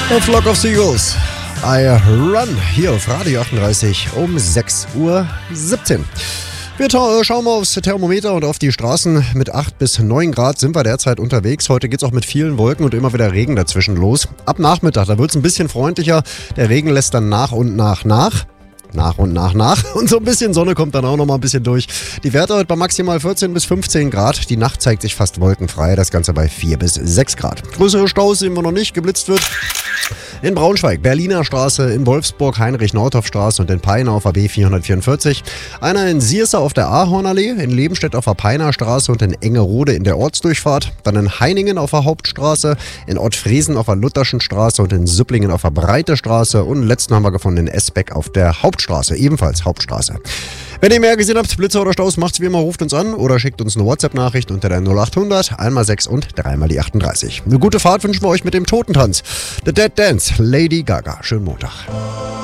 A Flock of Seagulls, I Run, hier auf Radio 38 um 6:17 Uhr. Wir schauen mal aufs Thermometer und auf die Straßen. Mit 8 bis 9 Grad sind wir derzeit unterwegs. Heute geht es auch mit vielen Wolken und immer wieder Regen dazwischen los. Ab Nachmittag, da wird es ein bisschen freundlicher. Der Regen lässt dann nach und nach. Und so ein bisschen Sonne kommt dann auch noch mal ein bisschen durch. Die Werte heute bei maximal 14 bis 15 Grad. Die Nacht zeigt sich fast wolkenfrei. Das Ganze bei 4 bis 6 Grad. Größere Staus sehen wir noch nicht. Geblitzt wird in Braunschweig, Berliner Straße, in Wolfsburg, Heinrich-Nordhoff-Straße und in Peine auf der B444. Einer in Sierse auf der Ahornallee, in Lebenstedt auf der Peiner Straße und in Engerode in der Ortsdurchfahrt. Dann in Heiningen auf der Hauptstraße, in Ottfriesen auf der Lutherschen Straße und in Süpplingen auf der Breite Straße. Und letzten haben wir gefunden in Esbeck auf der Hauptstraße, ebenfalls Hauptstraße. Wenn ihr mehr gesehen habt, Blitzer oder Staus, macht's wie immer, ruft uns an oder schickt uns eine WhatsApp-Nachricht unter der 0800 1x6 und 3x38. Eine gute Fahrt wünschen wir euch mit dem Totentanz. The Dead Dance, Lady Gaga. Schönen Montag.